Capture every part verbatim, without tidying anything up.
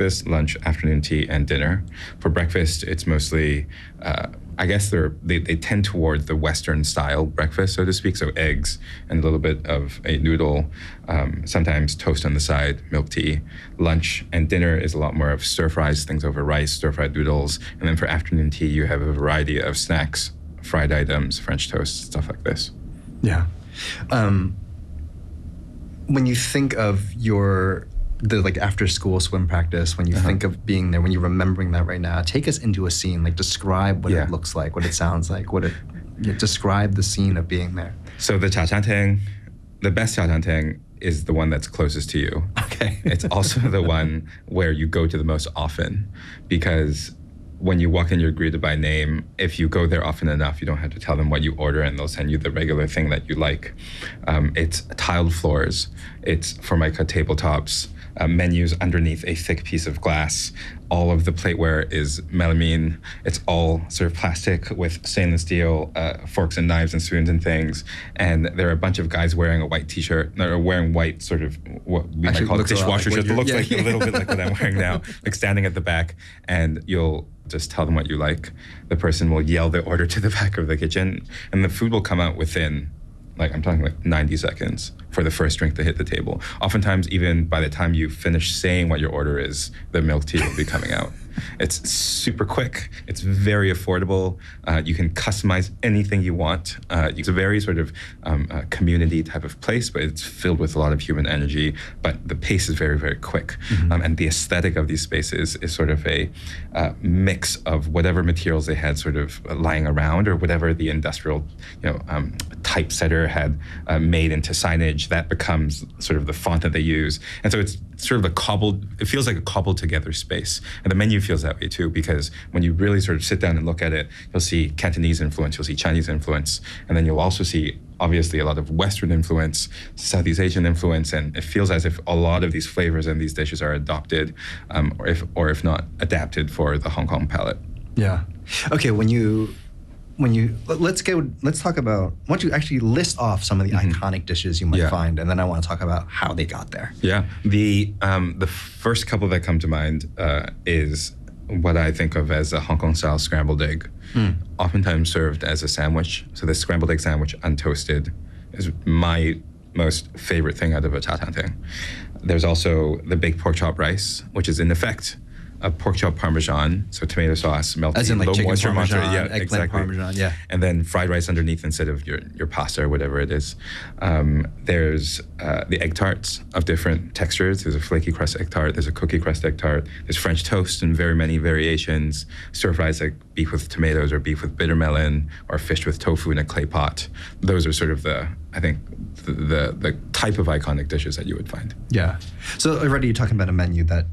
breakfast, lunch, afternoon tea, and dinner. For breakfast, it's mostly, uh, I guess they're, they, they tend toward the Western style breakfast, so to speak. So eggs and a little bit of a noodle, um, sometimes toast on the side, milk tea. Lunch and dinner is a lot more of stir fries, things over rice, stir fried noodles. And then for afternoon tea, you have a variety of snacks, fried items, French toast, stuff like this. Yeah. Um, when you think of your the like after school swim practice, when you uh-huh. think of being there, when you're remembering that right now, take us into a scene, like describe what yeah. it looks like, what it sounds like, what it, you know, describe the scene of being there. So the Chachanting, the best Chachanting is the one that's closest to you. Okay. It's also the one where you go to the most often, because when you walk in, you're greeted by name. If you go there often enough, you don't have to tell them what you order, and they'll send you the regular thing that you like. Um, it's tiled floors. It's Formica tabletops, uh, menus underneath a thick piece of glass. All of the plateware is melamine. It's all sort of plastic with stainless steel uh, forks and knives and spoons and things. And there are a bunch of guys wearing a white t-shirt, or wearing white sort of what we Actually might call looks a lot dishwasher like shirts. what It looks you're- like yeah. a little bit like what I'm wearing now, like standing at the back, and you'll just tell them what you like. The person will yell the order to the back of the kitchen, and the food will come out within, like I'm talking like ninety seconds for the first drink to hit the table. Oftentimes, even by the time you finish saying what your order is, the milk tea will be coming out. It's super quick. It's very affordable. Uh, you can customize anything you want. Uh, it's a very sort of um, uh, community type of place, but it's filled with a lot of human energy. But the pace is very, very quick. Mm-hmm. Um, and the aesthetic of these spaces is sort of a uh, mix of whatever materials they had sort of lying around, or whatever the industrial, you know, um, typesetter had uh, made into signage. That becomes sort of the font that they use. And so it's sort of a cobbled, it feels like a cobbled together space. And the menu feels that way too, because when you really sort of sit down and look at it, you'll see Cantonese influence, you'll see Chinese influence, and then you'll also see obviously a lot of Western influence, Southeast Asian influence, and it feels as if a lot of these flavors and these dishes are adopted, um, or if or if not adapted for the Hong Kong palate. Yeah. Okay, when you when you let's go let's talk about, why don't you actually list off some of the mm-hmm. iconic dishes you might yeah. find, and then I want to talk about how they got there. Yeah. The um, the first couple that come to mind uh, is what I think of as a Hong Kong style scrambled egg, mm. oftentimes served as a sandwich. So the scrambled egg sandwich untoasted is my most favorite thing out of a Chachanting. There's also the baked pork chop rice, which is in effect a pork chop parmesan, so tomato sauce, melted, as in like low chicken moisture parmesan, mozzarella, yeah, eggplant exactly. parmesan, yeah. And then fried rice underneath instead of your, your pasta or whatever it is. Um, there's uh, the egg tarts of different textures. There's a flaky crust egg tart. There's a cookie crust egg tart. There's French toast in very many variations. Stir fries like beef with tomatoes or beef with bitter melon, or fish with tofu in a clay pot. Those are sort of the, I think, the the, the type of iconic dishes that you would find. Yeah. So already you're talking about a menu that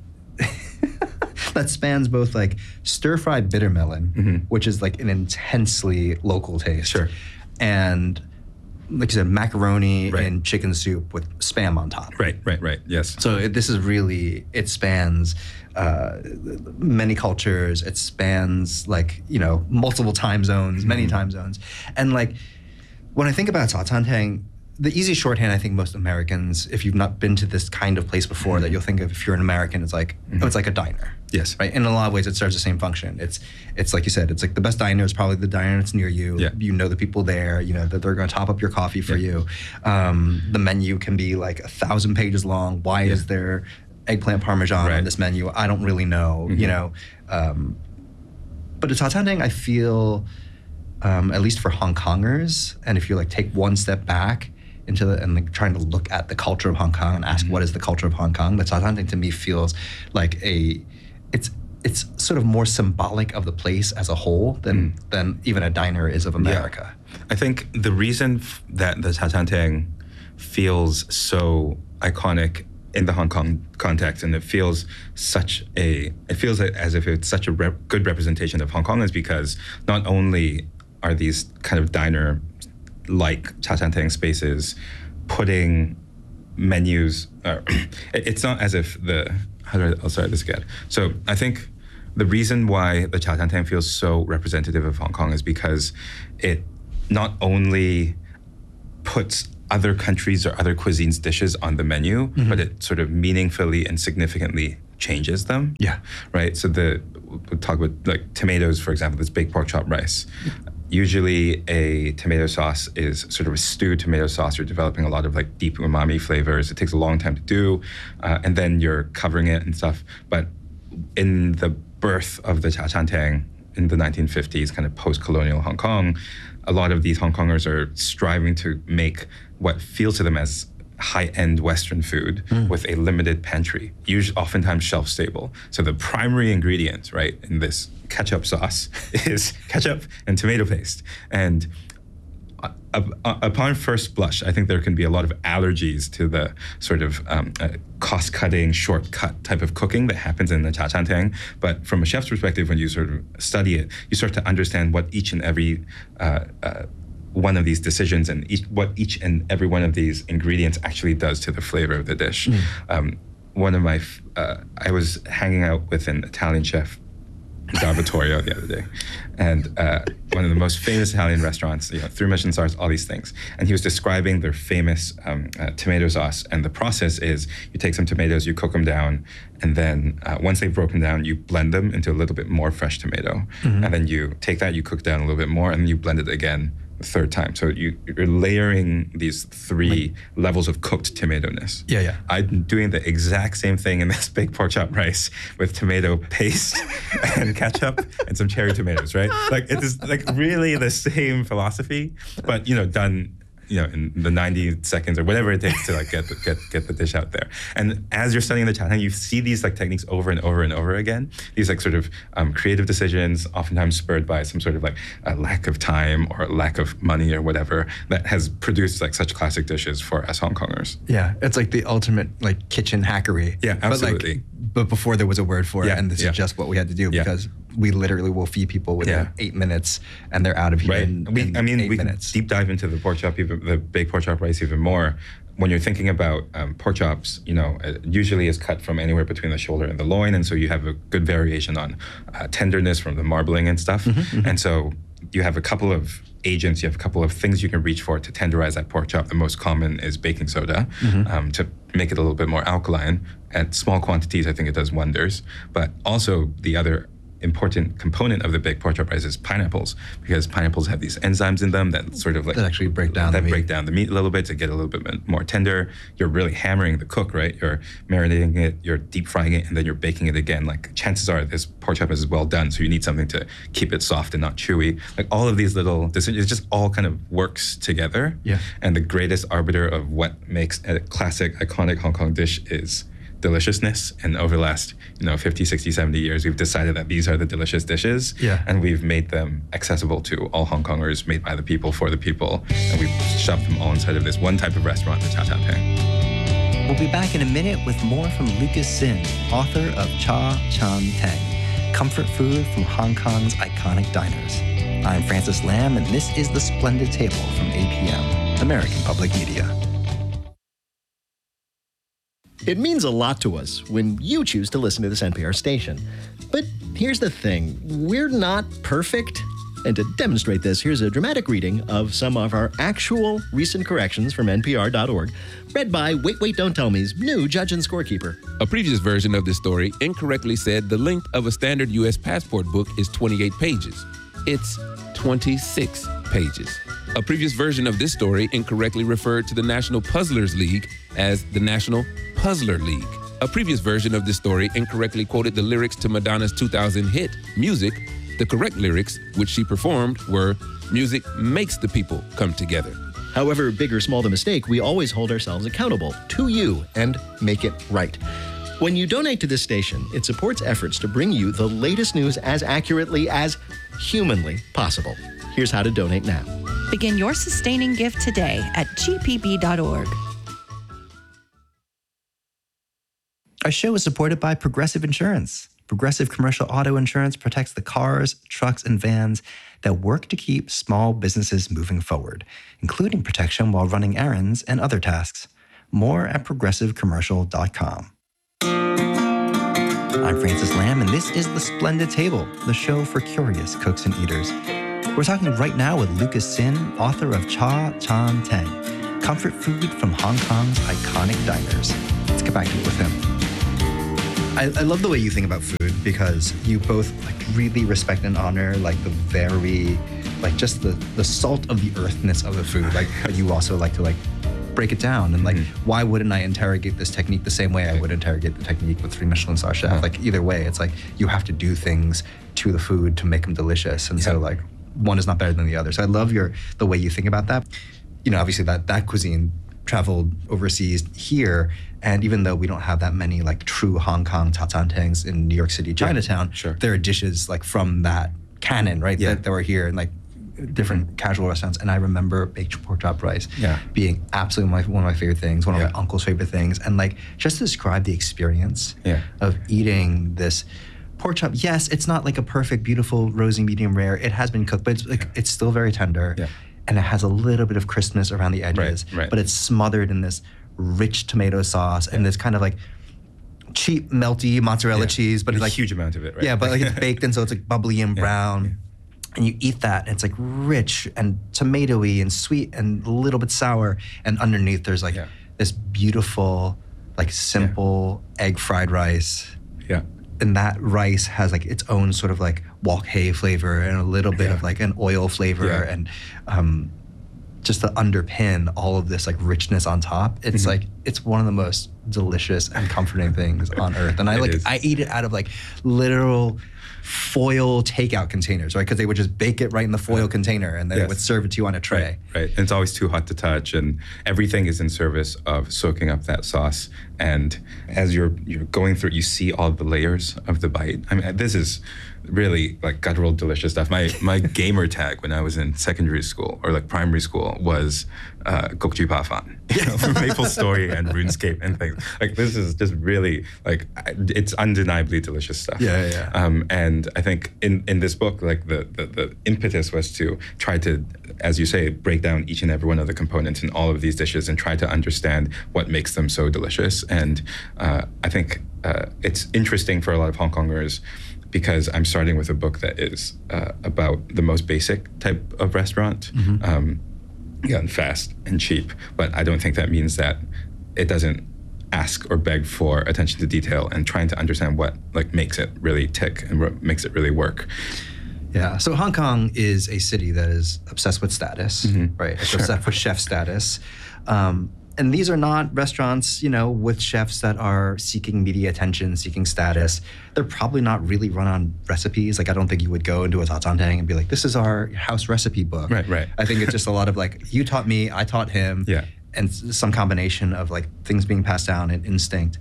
that spans both like stir-fried bitter melon, mm-hmm. which is like an intensely local taste. Sure. And like you said, macaroni right. and chicken soup with Spam on top. Right, right, right, yes. So it, this is really, it spans uh, many cultures. It spans like, you know, multiple time zones, mm-hmm. many time zones. And like, when I think about Chachanting, the easy shorthand, I think most Americans, if you've not been to this kind of place before, mm-hmm. that you'll think of, if you're an American, it's like, mm-hmm. oh, it's like a diner. Yes. Right. In a lot of ways, it serves the same function. It's, it's like you said, it's like the best diner is probably the diner that's near you. Yeah. You know the people there. You know that they're going to top up your coffee for yeah. you. Um, the menu can be like a thousand pages long. Why yeah. is there eggplant parmesan right. on this menu? I don't really know. Mm-hmm. You know, um, but at Chachanting, I feel, um, at least for Hong Kongers, and if you like take one step back into the, and like trying to look at the culture of Hong Kong and ask mm-hmm. what is the culture of Hong Kong, the Chachanting to me feels like a, it's it's sort of more symbolic of the place as a whole than mm. than even a diner is of America. Yeah. I think the reason f- that the Chachanting feels so iconic in the Hong Kong context, and it feels such a, it feels as if it's such a rep- good representation of Hong Kong, is because not only are these kind of diner like Chachanting spaces putting menus, uh, it's not as if the, how do I, I'll start this again. So I think the reason why the Chachanting feels so representative of Hong Kong is because it not only puts other countries or other cuisines dishes on the menu, mm-hmm. but it sort of meaningfully and significantly changes them. Yeah. Right. So the we'll talk about like tomatoes, for example, this baked pork chop rice. Usually a tomato sauce is sort of a stewed tomato sauce. You're developing a lot of like deep umami flavors. It takes a long time to do. Uh, and then you're covering it and stuff. But in the birth of the cha chan teng in the nineteen fifties, kind of post-colonial Hong Kong, a lot of these Hong Kongers are striving to make what feels to them as high-end Western food mm. with a limited pantry, usually oftentimes shelf-stable. So the primary ingredient, right, in this ketchup sauce is ketchup and tomato paste. And uh, uh, upon first blush, I think there can be a lot of allergies to the sort of um, uh, cost-cutting, shortcut type of cooking that happens in the cha chan teng. But from a chef's perspective, when you sort of study it, you start to understand what each and every uh, uh, one of these decisions and each, what each and every one of these ingredients actually does to the flavor of the dish. Mm. Um, one of my, uh, I was hanging out with an Italian chef, Dar Vittorio, the other day, and uh, one of the most famous Italian restaurants, you know, three Michelin stars, all these things. And he was describing their famous um, uh, tomato sauce. And the process is you take some tomatoes, you cook them down, and then uh, once they've broken down, you blend them into a little bit more fresh tomato. Mm-hmm. And then you take that, you cook down a little bit more, and then you blend it again the third time. So you, you're layering these three like, levels of cooked tomato-ness. Yeah, yeah. I'm doing the exact same thing in this baked pork chop rice with tomato paste and ketchup and some cherry tomatoes, right? Like it is like really the same philosophy, but you know, done you know, in the ninety seconds or whatever it takes to like get the, get get the dish out there. And as you're studying the cha teng, you see these like techniques over and over and over again. These like sort of um, creative decisions, oftentimes spurred by some sort of like a lack of time or lack of money or whatever, that has produced like such classic dishes for us Hong Kongers. Yeah, it's like the ultimate like kitchen hackery. Yeah, absolutely. But, like, but before there was a word for it, yeah, and this yeah. is just what we had to do yeah. because we literally will feed people within yeah. eight minutes, and they're out of here right. in, we, in I mean, eight we minutes. Can deep dive into the pork chop, even the baked pork chop rice even more. When you're thinking about um, pork chops, you know, it usually is cut from anywhere between the shoulder and the loin, and so you have a good variation on uh, tenderness from the marbling and stuff. Mm-hmm, mm-hmm. And so you have a couple of agents, you have a couple of things you can reach for to tenderize that pork chop. The most common is baking soda mm-hmm. um, to make it a little bit more alkaline. At small quantities, I think it does wonders. But also the other important component of the baked pork chop rice is pineapples, because pineapples have these enzymes in them that sort of like that actually break down that the break meat. down the meat a little bit to get a little bit more tender. You're really hammering the cook, right? You're marinating it, you're deep frying it, and then you're baking it again. Like chances are this pork chop is well done, so you need something to keep it soft and not chewy. Like all of these little decisions, it just all kind of works together. Yeah. And the greatest arbiter of what makes a classic, iconic Hong Kong dish is deliciousness. And over the last, you know, fifty, sixty, seventy years, we've decided that these are the delicious dishes. Yeah. And we've made them accessible to all Hong Kongers, made by the people, for the people. And we've shoved them all inside of this one type of restaurant, the Cha Chan Teng. We'll be back in a minute with more from Lucas Sin, author of Cha Chan Teng, comfort food from Hong Kong's iconic diners. I'm Francis Lam, and this is The Splendid Table from A P M, American Public Media. It means a lot to us when you choose to listen to this N P R station. But here's the thing, we're not perfect. And to demonstrate this, here's a dramatic reading of some of our actual recent corrections from N P R dot org, read by Wait, Wait, Don't Tell Me's new judge and scorekeeper. A previous version of this story incorrectly said the length of a standard U S passport book is twenty-eight pages. It's twenty-six pages. A previous version of this story incorrectly referred to the National Puzzlers League as the National Puzzler League. A previous version of this story incorrectly quoted the lyrics to Madonna's two thousand hit, Music. The correct lyrics, which she performed, were, music makes the people come together. However big or small the mistake, we always hold ourselves accountable to you and make it right. When you donate to this station, it supports efforts to bring you the latest news as accurately as humanly possible. Here's how to donate now. Begin your sustaining gift today at G P B dot org. Our show is supported by Progressive Insurance. Progressive Commercial Auto Insurance protects the cars, trucks, and vans that work to keep small businesses moving forward, including protection while running errands and other tasks. More at progressive commercial dot com. I'm Francis Lam, and this is The Splendid Table, the show for curious cooks and eaters. We're talking right now with Lucas Sin, author of Cha Chan Teng, comfort food from Hong Kong's iconic diners. Let's get back to it with him. I, I love the way you think about food because you both like really respect and honor like the very, like just the, the salt of the earthness of the food. Like, but you also like to like break it down and like, mm-hmm. why wouldn't I interrogate this technique the same way I would interrogate the technique with three Michelin star chef? Uh-huh. Like either way, it's like you have to do things to the food to make them delicious. And yeah. so like one is not better than the other. So I love your the way you think about that. You know, obviously that that cuisine traveled overseas here, and even though we don't have that many like true Hong Kong tatantangs in New York City, Chinatown, yeah, sure. there are dishes like from that canon, right, yeah. that, that were here and like different mm-hmm. casual restaurants. And I remember baked pork chop rice yeah. being absolutely my, one of my favorite things, one of yeah. my uncle's favorite things. And like just to describe the experience yeah. of eating this pork chop. Yes, it's not like a perfect, beautiful, rosy, medium rare. It has been cooked, but it's like yeah. it's still very tender. Yeah. And it has a little bit of crispness around the edges, right, right. but it's smothered in this rich tomato sauce and this kind of like cheap, melty mozzarella yeah. cheese, but a it's like huge amount of it, right? Yeah, but like it's baked in, so it's like bubbly and yeah. brown. Yeah. And you eat that, and it's like rich and tomatoey and sweet and a little bit sour. And underneath, there's like yeah. this beautiful, like simple yeah. egg fried rice. Yeah. And that rice has like its own sort of like wok hei flavor and a little bit yeah. of like an oil flavor yeah. and um, just to underpin all of this like richness on top. It's mm-hmm. like it's one of the most delicious and comforting things on earth. And I it like is. I eat it out of like literal foil takeout containers, right? Because they would just bake it right in the foil yeah. container and then yes. they would serve it to you on a tray. Right, right. And it's always too hot to touch, and everything is in service of soaking up that sauce. And as you're you're going through, you see all the layers of the bite. I mean, this is really like guttural, delicious stuff. My my gamer tag when I was in secondary school or like primary school was uh, Gokju Pafan, you know, from MapleStory and RuneScape and things. Like this is just really like it's undeniably delicious stuff. Yeah, yeah. Um, and I think in, in this book, like the, the the impetus was to try to, as you say, break down each and every one of the components in all of these dishes and try to understand what makes them so delicious. And uh, I think uh, it's interesting for a lot of Hong Kongers because I'm starting with a book that is uh, about the most basic type of restaurant, mm-hmm. um, yeah, and fast and cheap. But I don't think that means that it doesn't ask or beg for attention to detail and trying to understand what like makes it really tick and what makes it really work. Yeah. So Hong Kong is a city that is obsessed with status, mm-hmm. right? It's sure. obsessed with chef status. Um, And these are not restaurants, you know, with chefs that are seeking media attention, seeking status. They're probably not really run on recipes. Like, I don't think you would go into a tatantang and be like, this is our house recipe book. Right, right. I think it's just a lot of like, you taught me, I taught him. Yeah. And some combination of like things being passed down and instinct.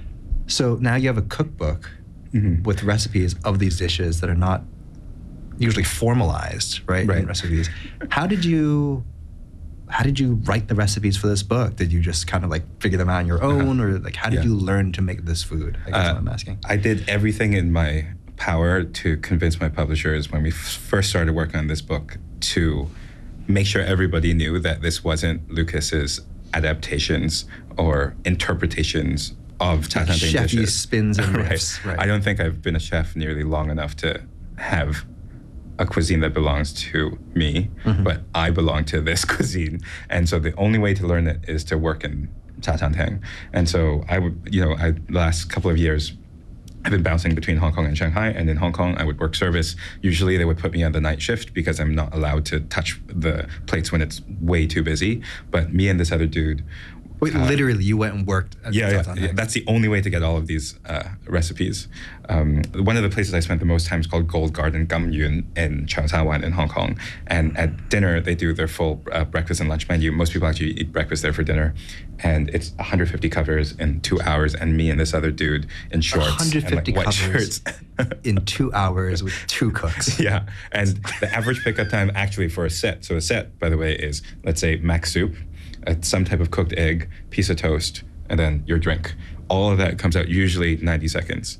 So now you have a cookbook mm-hmm. with recipes of these dishes that are not usually formalized, right? Right. In recipes. How did you... How did you write the recipes for this book? Did you just kind of like figure them out on your own, uh-huh. or like how did yeah. you learn to make this food? I guess uh, what I'm asking. I did everything in my power to convince my publishers when we f- first started working on this book to make sure everybody knew that this wasn't Lucas's adaptations or interpretations of tatantang chefy dishes. spins and right. riffs. Right. I don't think I've been a chef nearly long enough to have a cuisine that belongs to me, mm-hmm. but I belong to this cuisine. And so the only way to learn it is to work in tatantang. And so I would, you know, I, the last couple of years, I've been bouncing between Hong Kong and Shanghai, and in Hong Kong, I would work service. Usually they would put me on the night shift because I'm not allowed to touch the plates when it's way too busy. But me and this other dude, Wait, uh, literally, you went and worked at yeah, the yeah, yeah, that's the only way to get all of these uh, recipes. Um, one of the places I spent the most time is called Gold Garden Gam Yun in Cheung Sa Wan in Hong Kong. And at dinner, they do their full uh, breakfast and lunch menu. Most people actually eat breakfast there for dinner. And it's one hundred fifty covers in two hours, and me and this other dude in shorts one hundred fifty and like, white covers shirts. in two hours with two cooks. Yeah, and the average pickup time actually for a set, so a set, by the way, is, let's say, mac soup, Uh, some type of cooked egg, piece of toast, and then your drink. All of that comes out usually ninety seconds.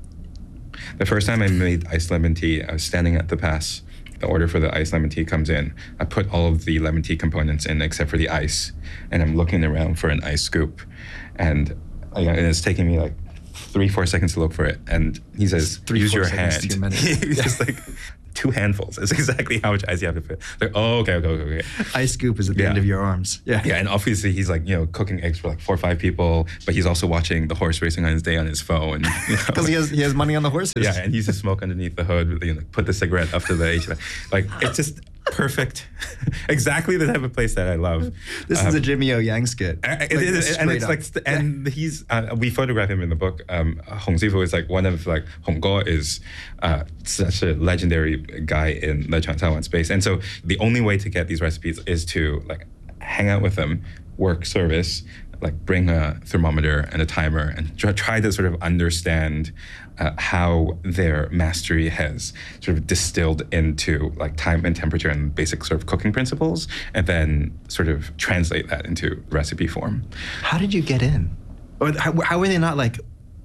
The first time I made iced lemon tea, I was standing at the pass. The order for the iced lemon tea comes in. I put all of the lemon tea components in except for the ice, and I'm looking around for an ice scoop. And, uh, and it's taking me like three, four seconds to look for it. And he says, Three, use four your seconds hand. to your minute. He's just like, two handfuls. That's exactly how much ice you have to put. Like, oh, okay, okay, okay, okay. Ice scoop is at the Yeah. end of your arms. Yeah. Yeah, and obviously he's like, you know, cooking eggs for like four or five people, but he's also watching the horse racing on his day on his phone. You know? Because he has he has money on the horses. Yeah, and he used to smoke underneath the hood, you know, put the cigarette up to the H V A C. Like, it's just perfect. Exactly the type of place that I love. This Um, is a Jimmy O Yang skit. I- I- Like, it is, just and straight it's up. like, st- and he's, uh, we photograph him in the book. Um, Hong Zifu is like one of like, Hong Guo is uh, such a legendary guy in the Taiwan space. And so the only way to get these recipes is to like hang out with them, work service, like bring a thermometer and a timer and try, try to sort of understand uh, how their mastery has sort of distilled into like time and temperature and basic sort of cooking principles, and then sort of translate that into recipe form. How did you get in? Or how, how were they not like,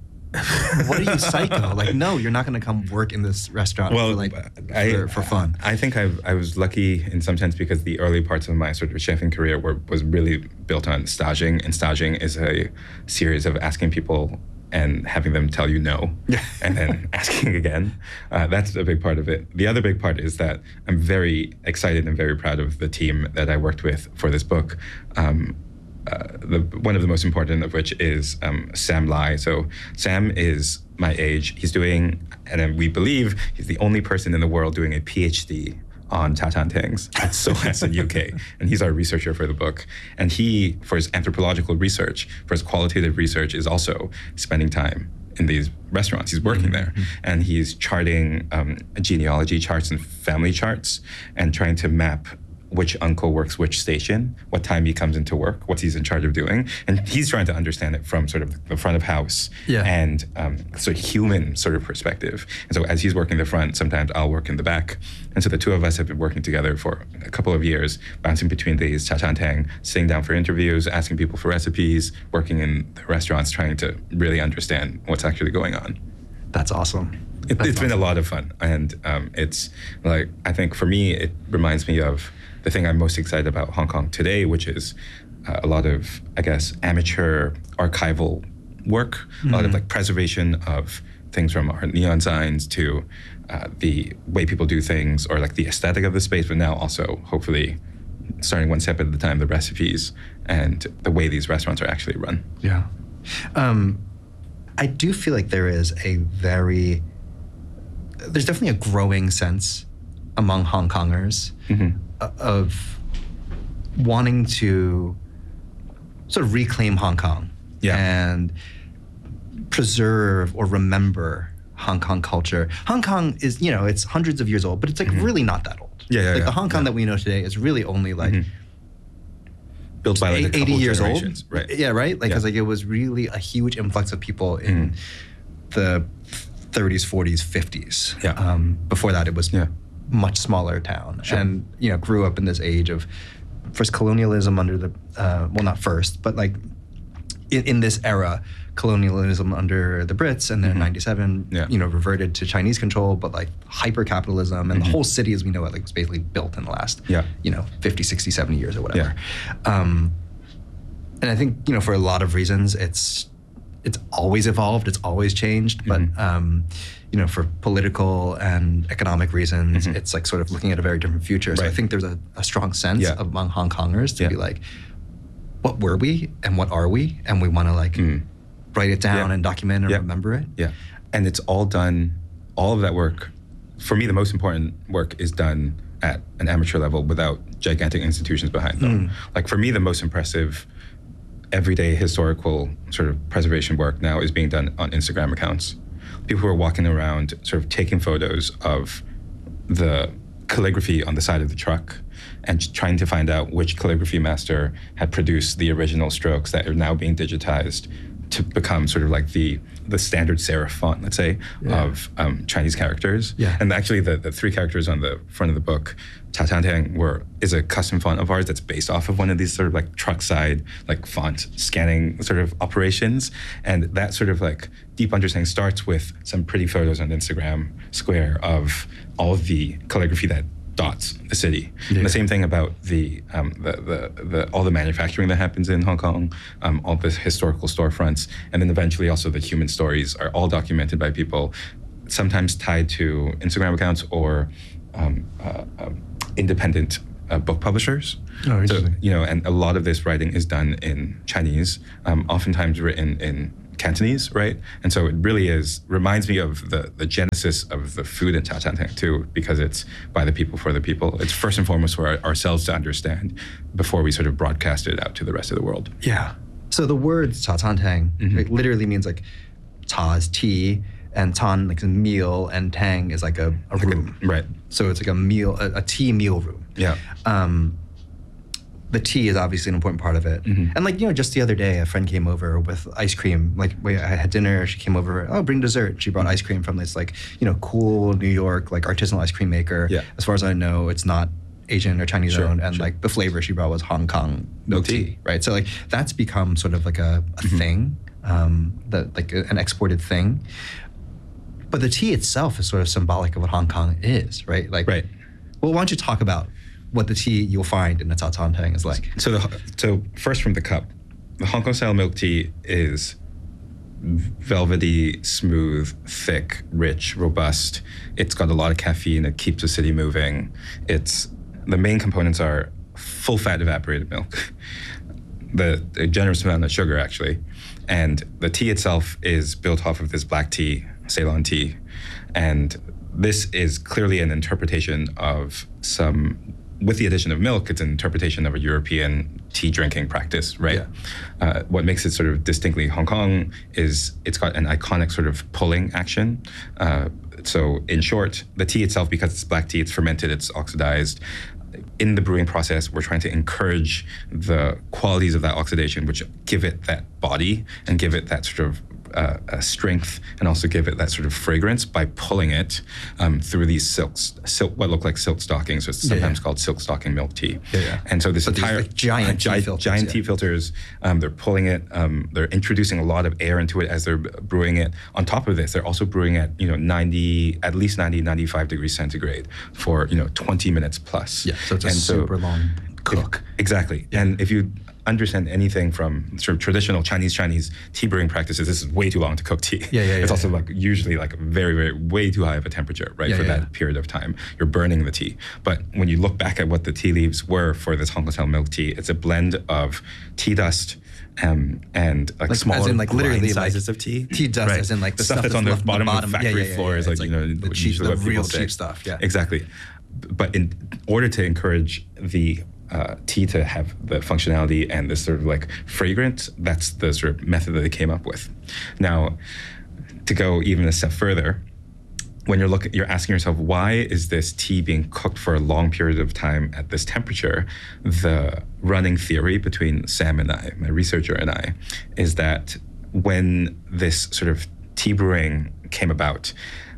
what are you, psycho? Like, no, you're not going to come work in this restaurant for like I, for, for fun. I think I I was lucky in some sense because the early parts of my sort of chefing career were was really built on staging, and staging is a series of asking people and having them tell you no, Yeah. and then asking again. Uh, that's a big part of it. The other big part is that I'm very excited and very proud of the team that I worked with for this book. Um, Uh, the, one of the most important of which is um, Sam Lai. So Sam is my age. He's doing, and then we believe he's the only person in the world doing a PhD on Tatantangs at SOAS in U K. And he's our researcher for the book. And he, for his anthropological research, for his qualitative research, is also spending time in these restaurants. He's working there. And he's charting um, genealogy charts and family charts and trying to map which uncle works which station, what time he comes into work, what he's in charge of doing. And he's trying to understand it from sort of the front of house Yeah. and um, sort of human sort of perspective. And so as he's working the front, sometimes I'll work in the back. And so the two of us have been working together for a couple of years, bouncing between these cha chan tang, sitting down for interviews, asking people for recipes, working in the restaurants, trying to really understand what's actually going on. That's awesome. It, That's it's been a lot of fun, and um, it's like, I think for me, it reminds me of the thing I'm most excited about Hong Kong today, which is uh, a lot of, I guess, amateur archival work, mm-hmm. a lot of like preservation of things from our neon signs to uh, the way people do things, or like the aesthetic of the space, but now also hopefully starting one step at a time, the recipes and the way these restaurants are actually run. Yeah. Um, I do feel like there is a very, there's definitely a growing sense among Hong Kongers Mm-hmm. of wanting to sort of reclaim Hong Kong Yeah. and preserve or remember Hong Kong culture. Hong Kong is, you know, it's hundreds of years old, but it's like really not that old. Yeah, yeah, Like yeah, the Hong Kong yeah. that we know today is really only like Built by like a eighty couple years old. generations, right? Yeah, right? Like, Yeah. because like it was really a huge influx of people in the thirties, forties, fifties. Yeah. Um, before that, it was Yeah. much smaller town, Sure. and you know, grew up in this age of first colonialism under the uh, well, not first, but like in, in this era, colonialism under the Brits, and then ninety-seven, Yeah. you know, reverted to Chinese control, but like hyper capitalism, and the whole city as we know it like was basically built in the last, Yeah. you know, fifty, sixty, seventy years or whatever. Um, and I think, you know, for a lot of reasons, it's it's always evolved, it's always changed, but um, you know, for political and economic reasons, it's like sort of looking at a very different future. So I Right. think there's a, a strong sense Yeah. among Hong Kongers to Yeah. be like, what were we and what are we? And we want to like write it down Yeah. and document and Yeah. remember it. Yeah. And it's all done, all of that work, for me, the most important work is done at an amateur level without gigantic institutions behind them. Like for me, the most impressive everyday historical sort of preservation work now is being done on Instagram accounts. People who are walking around sort of taking photos of the calligraphy on the side of the truck and trying to find out which calligraphy master had produced the original strokes that are now being digitized to become sort of like the the standard serif font, let's say, Yeah. of um, Chinese characters. Yeah. And actually the, the three characters on the front of the book, Ta Tan Tang, were is a custom font of ours that's based off of one of these sort of like truck side like font scanning sort of operations. And that sort of like deep understanding starts with some pretty photos on Instagram Square of all of the calligraphy that dots the city. Yeah. And the same thing about the, um, the, the the all the manufacturing that happens in Hong Kong, um, all the historical storefronts, and then eventually also the human stories are all documented by people, sometimes tied to Instagram accounts or um, uh, um, independent uh, book publishers. Oh, so, interesting. you know, and a lot of this writing is done in Chinese, um, oftentimes written in Cantonese, right? And so it really is, reminds me of the, the genesis of the food in Chachanting too, because it's by the people for the people. It's first and foremost for our, ourselves to understand before we sort of broadcast it out to the rest of the world. Yeah. So the word 茶餐厅 Mhm. it literally means like 茶 is tea, and 餐 like a meal, and tang is like a, a Like a- room. right. So it's like a meal, a, a tea meal room. Yeah. Um, the tea is obviously an important part of it. Mhm. And like, you know, just the other day, a friend came over with ice cream. Like, we, I had dinner, she came over, oh, bring dessert. She brought ice cream from this like, you know, cool New York, like artisanal ice cream maker. Yeah. As far as I know, it's not Asian or Chinese Sure, owned. And sure. like the flavor she brought was Hong Kong milk Milk tea. tea, right? So like that's become sort of like a, a Mm-hmm. thing, um, that like a- an exported thing. But the tea itself is sort of symbolic of what Hong Kong is, right? Like, Right. well, why don't you talk about what the tea you'll find in the 茶餐厅 is like? So the so first from the cup, the Hong Kong style milk tea is velvety, smooth, thick, rich, robust. It's got a lot of caffeine. It keeps the city moving. It's the main components are full fat evaporated milk, the a generous amount of sugar actually, and the tea itself is built off of this black tea, Ceylon tea, and this is clearly an interpretation of some. With the addition of milk, it's an interpretation of a European tea drinking practice, right? Yeah. Uh, what makes it sort of distinctly Hong Kong is it's got an iconic sort of pulling action. Uh, so in short, the tea itself, because it's black tea, it's fermented, it's oxidized. In the brewing process, we're trying to encourage the qualities of that oxidation, which give it that body and give it that sort of uh, uh, strength, and also give it that sort of fragrance by pulling it um, through these silks, silk, what look like silk stockings. So it's Yeah, sometimes yeah. called silk stocking milk tea. Yeah, yeah. And so this But these, entire like, giant tea gi- filters, giant yeah. tea filters, um, they're pulling it. Um, they're introducing a lot of air into it as they're brewing it. On top of this, they're also brewing at you know ninety, at least ninety, ninety-five degrees centigrade for you know twenty minutes plus. Yeah, so it's a And super long cook. If- exactly. And if you understand anything from sort of traditional Chinese Chinese tea brewing practices, this is way too long to cook tea. Yeah, yeah, It's yeah, also yeah. like usually like very, very way too high of a temperature, right? Yeah, for yeah, that yeah. period of time. You're burning the tea. But when you look back at what the tea leaves were for this Hong Kong style milk tea, it's a blend of tea dust um, and like, Like, small as in, like, literally, grind like, sizes of tea. tea dust, Right. as in, like, the stuff stuff that's that's on the left on the bottom, bottom. of Yeah, factory yeah, yeah, floors, yeah. like, It's you like know, the what cheap- usually the what people real say. cheap stuff, yeah. Exactly. But in order to encourage the uh, tea to have the functionality and this sort of like fragrance, that's the sort of method that they came up with. Now, to go even a step further, when you're looking, you're asking yourself, why is this tea being cooked for a long period of time at this temperature? The running theory between Sam and I, my researcher and I, is that when this sort of tea brewing came about,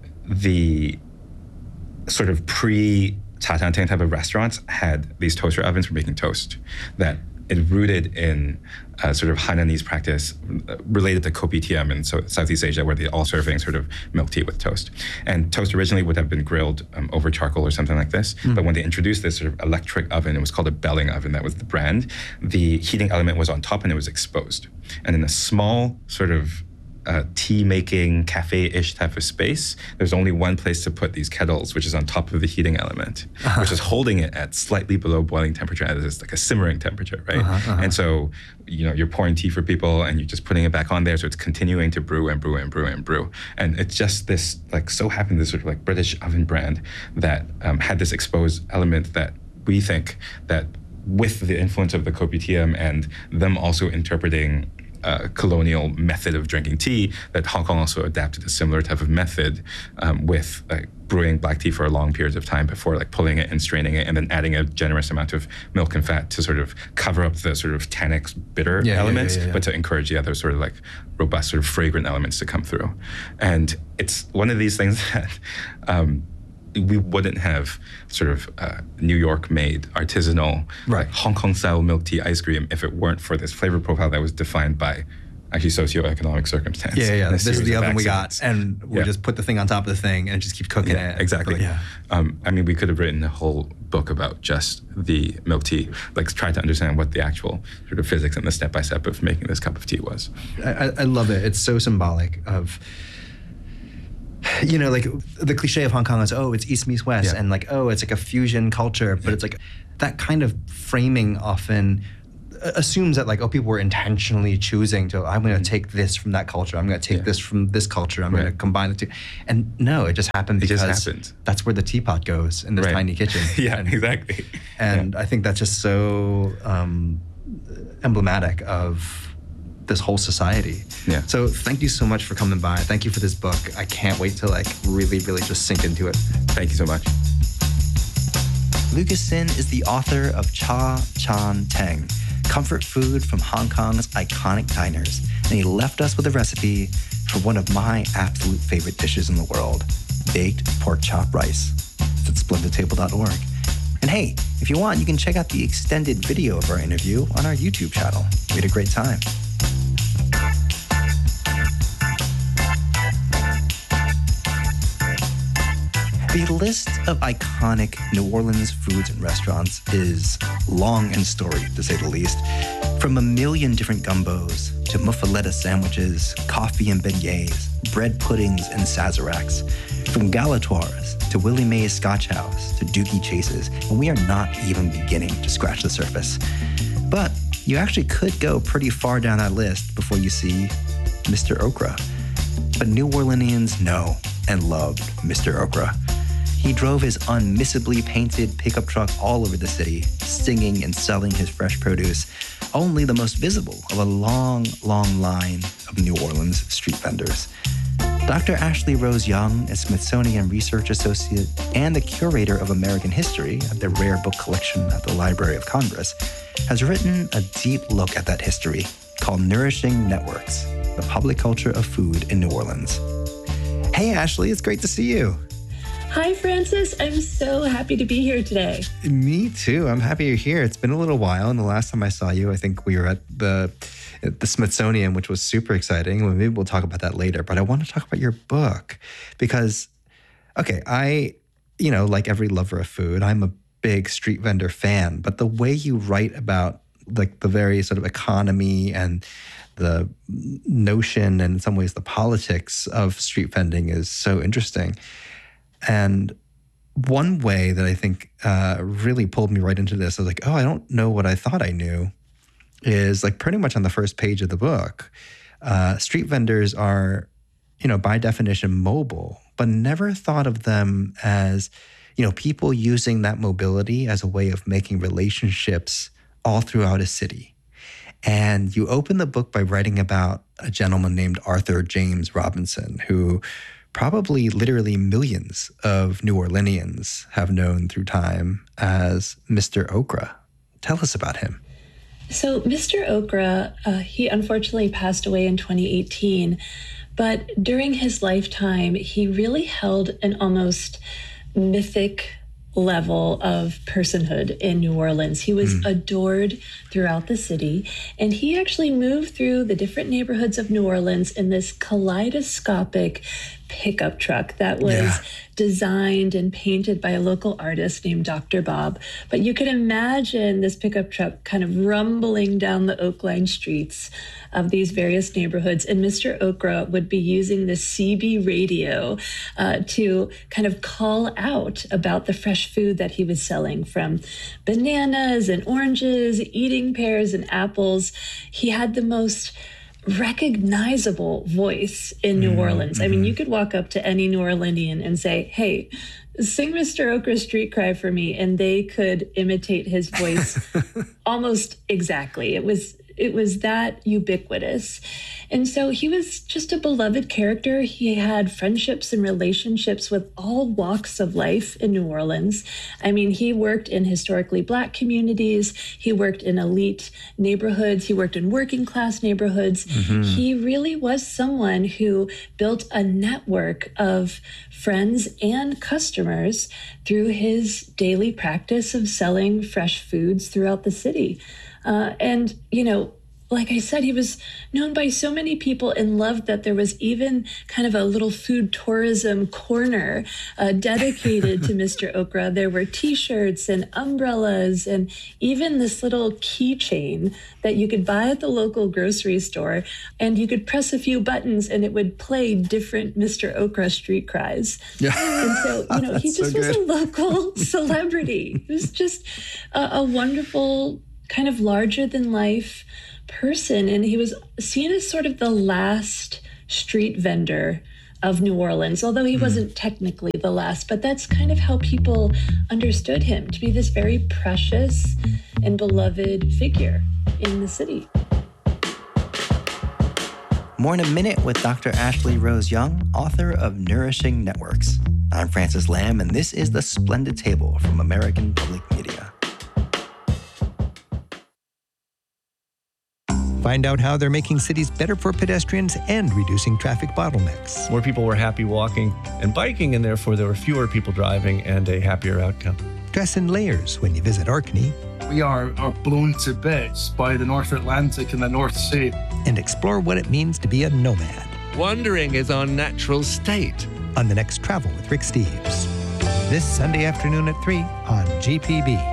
the sort of pre Chachanting type of restaurants had these toaster ovens for making toast that it rooted in a sort of Hainanese practice uh, related to kopitiam in so Southeast Asia, where they're all serving sort of milk tea with toast. And toast originally would have been grilled um, over charcoal or something like this. But when they introduced this sort of electric oven, it was called a belling oven, that was the brand, the heating element was on top and it was exposed. And in a small sort of uh, tea-making cafe-ish type of space, there's only one place to put these kettles, which is on top of the heating element, which is holding it at slightly below boiling temperature, as it's like a simmering temperature, right? And so, you know, you're pouring tea for people and you're just putting it back on there, so it's continuing to brew and brew and brew and brew. And it's just this, like, so happened this sort of like British oven brand that um, had this exposed element that we think that with the influence of the kopitiam and them also interpreting Uh, colonial method of drinking tea, that Hong Kong also adapted a similar type of method um, with uh, brewing black tea for a long period of time before like pulling it and straining it and then adding a generous amount of milk and fat to sort of cover up the sort of tannic bitter Yeah, yeah, elements, yeah, yeah, yeah. but to encourage the other sort of like robust sort of fragrant elements to come through. And it's one of these things that um, we wouldn't have sort of uh, New York-made artisanal Right. like Hong Kong-style milk tea ice cream if it weren't for this flavor profile that was defined by actually socioeconomic circumstance. Yeah, yeah. and a This is series the of oven we got, accidents. and we Yeah. just put the thing on top of the thing, and it just keeps cooking Yeah, it. exactly. Yeah. Um, I mean, we could have written a whole book about just the milk tea, like trying to understand what the actual sort of physics and the step by step of making this cup of tea was. I, I- I love it. It's so symbolic of, you know, like the cliche of Hong Kong is, oh, it's East meets West, Yeah. and like, oh, it's like a fusion culture, but it's like that kind of framing often assumes that like, oh, people were intentionally choosing to, I'm going to take this from that culture, I'm going to take Yeah. this from this culture, I'm going to Right. combine the two. And no, it just happened It just because happened. that's where the teapot goes in this Right. tiny kitchen. Yeah, and, exactly. and I think that's just so um, emblematic of this whole society. Yeah. So thank you so much for coming by. Thank you for this book. I can't wait to like really, really just sink into it. Thank you so much. Lucas Sin is the author of Cha Chan Teng, comfort food from Hong Kong's iconic diners, and he left us with a recipe for one of my absolute favorite dishes in the world, baked pork chop rice. It's at splendid table dot org. And hey, if you want, you can check out the extended video of our interview on our YouTube channel. We had a great time. The list of iconic New Orleans foods and restaurants is long and storied, to say the least. From a million different gumbos to muffaletta sandwiches, coffee and beignets, bread puddings and sazeracs. From galatoires to Willie Mae's Scotch House to Doogie Chase's, and we are not even beginning to scratch the surface. But you actually could go pretty far down that list before you see Mister Okra. But New Orleanians know and loved Mister Okra. He drove his unmissably painted pickup truck all over the city, singing and selling his fresh produce, only the most visible of a long, long line of New Orleans street vendors. Doctor Ashley Rose Young, a Smithsonian Research Associate and the curator of American History at the Rare Book Collection at the Library of Congress, has written a deep look at that history called Nourishing Networks, the Public Culture of Food in New Orleans. Hey, Ashley, it's great to see you. Hi, Francis. I'm so happy to be here today. Me too. I'm happy you're here. It's been a little while, and the last time I saw you, I think we were at the at the Smithsonian, which was super exciting. Well, maybe we'll talk about that later. But I want to talk about your book because, okay, I, you know, like every lover of food, I'm a big street vendor fan. But the way you write about like the very sort of economy and the notion and in some ways the politics of street vending is so interesting. And one way that I think uh, really pulled me right into this, I was like, oh, I don't know what I thought I knew, is like pretty much on the first page of the book. Uh, street vendors are, you know, by definition mobile, but never thought of them as, you know, people using that mobility as a way of making relationships all throughout a city. And you open the book by writing about a gentleman named Arthur James Robinson, who probably literally millions of New Orleanians have known through time as Mister Okra. Tell us about him. So Mister Okra, uh, he unfortunately passed away in twenty eighteen, but during his lifetime, he really held an almost mythic level of personhood in New Orleans. He was mm. adored throughout the city, and he actually moved through the different neighborhoods of New Orleans in this kaleidoscopic pickup truck that was yeah. designed and painted by a local artist named Doctor Bob. But you could imagine this pickup truck kind of rumbling down the oak line streets of these various neighborhoods. And Mister Okra would be using the C B radio uh, to kind of call out about the fresh food that he was selling, from bananas and oranges, eating pears and apples. He had the most recognizable voice in New mm-hmm, Orleans. Mm-hmm. I mean, you could walk up to any New Orleanian and say, hey, sing Mister Okra's street cry for me, and they could imitate his voice almost exactly. It was it was that ubiquitous. And so he was just a beloved character. He had friendships and relationships with all walks of life in New Orleans. I mean, he worked in historically Black communities. He worked in elite neighborhoods. He worked in working class neighborhoods. Mm-hmm. He really was someone who built a network of friends and customers through his daily practice of selling fresh foods throughout the city. Uh, and, you know, like I said, he was known by so many people and loved that there was even kind of a little food tourism corner uh, dedicated to Mister Okra. There were T-shirts and umbrellas and even this little keychain that you could buy at the local grocery store, and you could press a few buttons and it would play different Mister Okra street cries. Yeah. And so, you know, he just so was a local celebrity. He was just a, a wonderful kind of larger than life person, and he was seen as sort of the last street vendor of New Orleans, although he mm. wasn't technically the last, but that's kind of how people understood him, to be this very precious and beloved figure in the city. More in a minute with Doctor Ashley Rose Young, author of Nourishing Networks. I'm Francis Lam, and this is The Splendid Table from American Public Media. Find out how they're making cities better for pedestrians and reducing traffic bottlenecks. More people were happy walking and biking, and therefore there were fewer people driving and a happier outcome. Dress in layers when you visit Orkney. We are, are blown to bits by the North Atlantic and the North Sea. And explore what it means to be a nomad. Wandering is our natural state. On the next Travel with Rick Steves. This Sunday afternoon at three on G P B.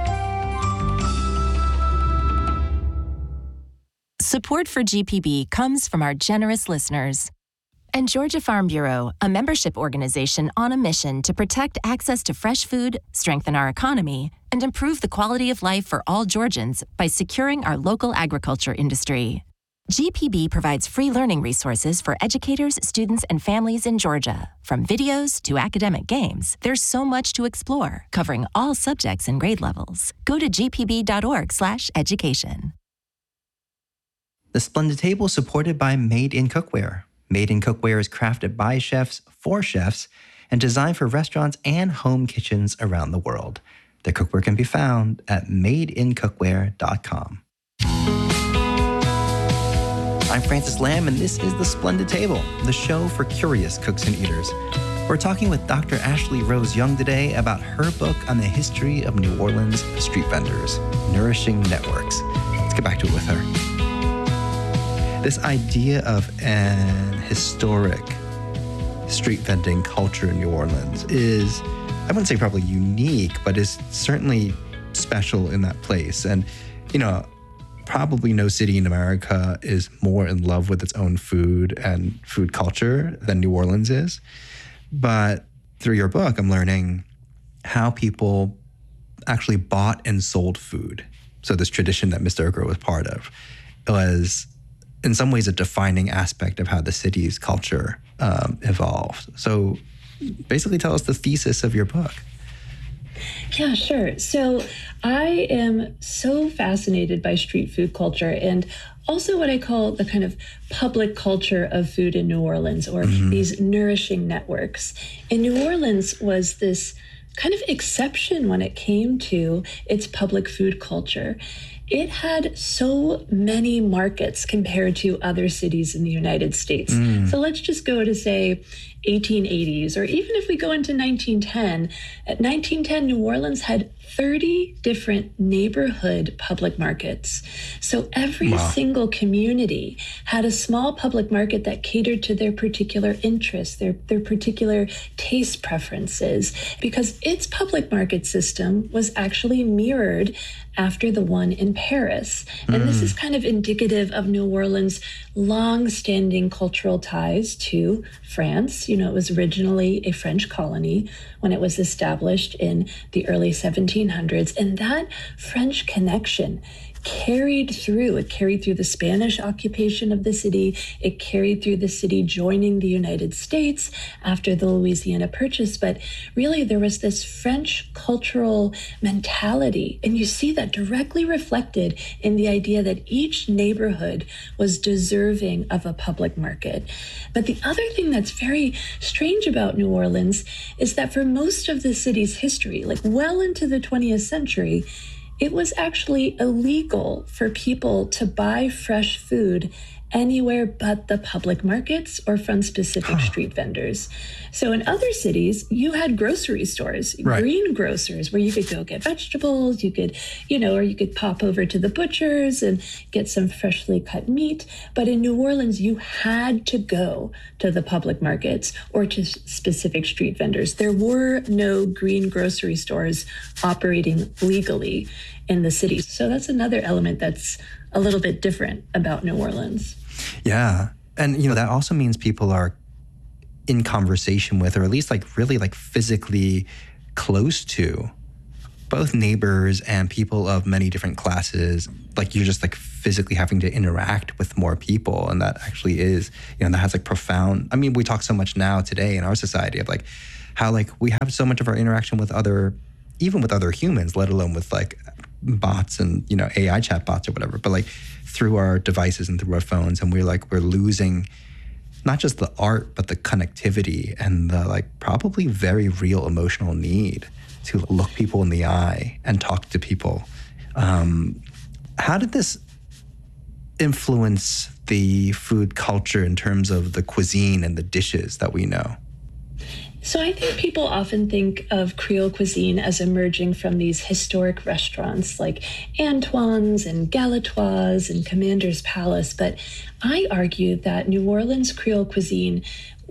Support for G P B comes from our generous listeners. And Georgia Farm Bureau, a membership organization on a mission to protect access to fresh food, strengthen our economy, and improve the quality of life for all Georgians by securing our local agriculture industry. G P B provides free learning resources for educators, students, and families in Georgia. From videos to academic games, there's so much to explore, covering all subjects and grade levels. Go to g p b dot org slash education. The Splendid Table is supported by Made in Cookware. Made in Cookware is crafted by chefs for chefs and designed for restaurants and home kitchens around the world. Their cookware can be found at made in cookware dot com. I'm Francis Lam, and this is The Splendid Table, the show for curious cooks and eaters. We're talking with Doctor Ashley Rose Young today about her book on the history of New Orleans street vendors, Nourishing Networks. Let's get back to it with her. This idea of an historic street vending culture in New Orleans is, I wouldn't say probably unique, but is certainly special in that place. And, you know, probably no city in America is more in love with its own food and food culture than New Orleans is. But through your book, I'm learning how people actually bought and sold food. So this tradition that Mister Okra was part of was in some ways a defining aspect of how the city's culture um, evolved. So basically tell us the thesis of your book. Yeah, sure. So I am so fascinated by street food culture and also what I call the kind of public culture of food in New Orleans, or mm-hmm. these nourishing networks. And New Orleans was this kind of exception when it came to its public food culture. It had so many markets compared to other cities in the United States. Mm. So let's just go to, say, eighteen eighties, or even if we go into nineteen ten, at nineteen ten, New Orleans had thirty different neighborhood public markets. So every wow. single community had a small public market that catered to their particular interests, their, their particular taste preferences, because its public market system was actually mirrored after the one in Paris. And mm. this is kind of indicative of New Orleans' long-standing cultural ties to France. You know, it was originally a French colony when it was established in the early seventeen hundreds. And that French connection carried through. It carried through the Spanish occupation of the city. It carried through the city joining the United States after the Louisiana Purchase. But really, there was this French cultural mentality. And you see that directly reflected in the idea that each neighborhood was deserving of a public market. But the other thing that's very strange about New Orleans is that for most of the city's history, like well into the twentieth century, it was actually illegal for people to buy fresh food anywhere but the public markets or from specific huh. street vendors. So in other cities, you had grocery stores, right. green grocers, where you could go get vegetables, you could, you know, or you could pop over to the butcher's and get some freshly cut meat. But in New Orleans, you had to go to the public markets or to specific street vendors. There were no green grocery stores operating legally in the city. So that's another element that's a little bit different about New Orleans. Yeah. And, you know, that also means people are in conversation with, or at least like really like physically close to, both neighbors and people of many different classes. Like you're just like physically having to interact with more people. And that actually is, you know, that has like profound, I mean, we talk so much now today in our society of like how like we have so much of our interaction with other, even with other humans, let alone with like bots and, you know, A I chat bots or whatever, but like through our devices and through our phones. And we're like, we're losing not just the art, but the connectivity and the like probably very real emotional need to look people in the eye and talk to people. Um, how did this influence the food culture in terms of the cuisine and the dishes that we know? So I think people often think of Creole cuisine as emerging from these historic restaurants like Antoine's and Galatoire's and Commander's Palace. But I argue that New Orleans Creole cuisine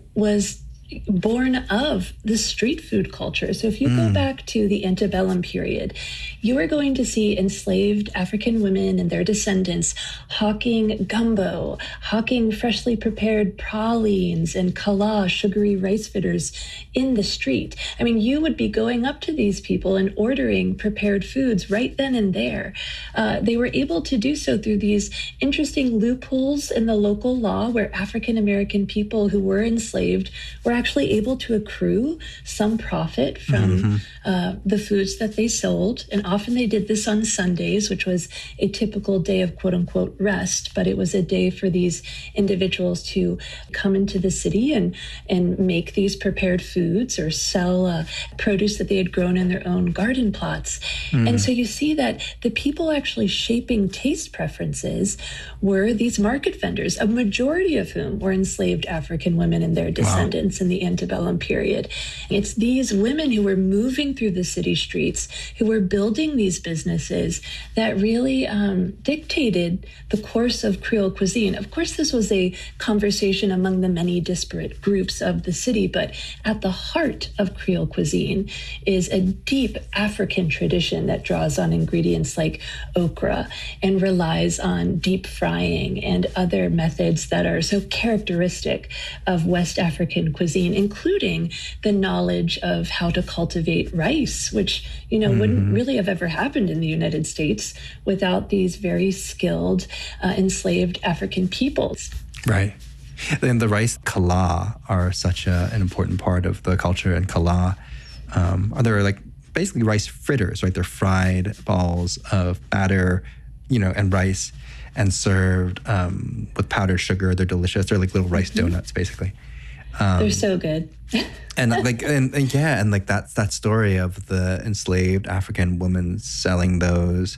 was born of the street food culture. So if you mm. go back to the antebellum period, you are going to see enslaved African women and their descendants hawking gumbo, hawking freshly prepared pralines and kala, sugary rice fritters, in the street. I mean, you would be going up to these people and ordering prepared foods right then and there. Uh, they were able to do so through these interesting loopholes in the local law where African American people who were enslaved were actually able to accrue some profit from mm-hmm. uh, the foods that they sold. And often they did this on Sundays, which was a typical day of quote unquote rest, but it was a day for these individuals to come into the city and, and make these prepared foods or sell uh, produce that they had grown in their own garden plots. Mm. And so you see that the people actually shaping taste preferences were these market vendors, a majority of whom were enslaved African women and their descendants. Wow. In the antebellum period. It's these women who were moving through the city streets, who were building these businesses that really um, dictated the course of Creole cuisine. Of course, this was a conversation among the many disparate groups of the city, but at the heart of Creole cuisine is a deep African tradition that draws on ingredients like okra and relies on deep frying and other methods that are so characteristic of West African cuisine, including the knowledge of how to cultivate rice, which, you know, mm-hmm. wouldn't really have ever happened in the United States without these very skilled, uh, enslaved African peoples. Right. And the rice kala are such a, an important part of the culture. And kala, um, are there like basically rice fritters, right? They're fried balls of batter, you know, and rice and served um, with powdered sugar. They're delicious. They're like little rice mm-hmm. donuts, basically. Um, They're so good. and like, and, and yeah, and like that's that story of the enslaved African woman selling those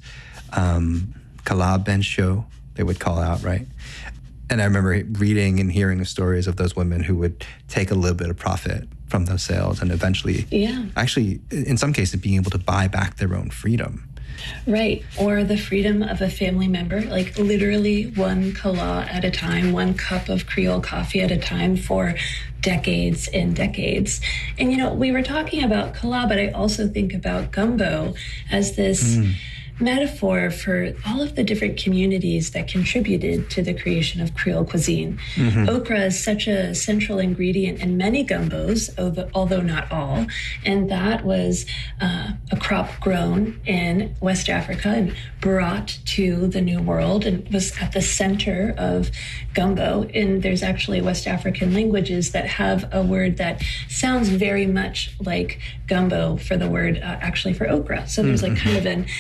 um, kala bensho, they would call out, right? And I remember reading and hearing the stories of those women who would take a little bit of profit from those sales and eventually, yeah. actually, in some cases, being able to buy back their own freedom. Right. Or the freedom of a family member, like literally one kala at a time, one cup of Creole coffee at a time for decades and decades. And, you know, we were talking about kala, but I also think about gumbo as this mm. metaphor for all of the different communities that contributed to the creation of Creole cuisine. Mm-hmm. Okra is such a central ingredient in many gumbos, although not all, and that was uh, a crop grown in West Africa and brought to the New World and was at the center of gumbo. And there's actually West African languages that have a word that sounds very much like gumbo for the word uh, actually for okra. So there's mm-hmm. like kind of an etymology